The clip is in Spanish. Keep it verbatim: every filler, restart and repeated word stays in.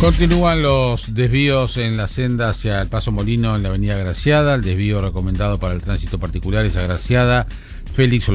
Continúan los desvíos en la senda hacia el Paso Molino en la avenida Graciada. El desvío recomendado para el tránsito particular es Agraciada, Félix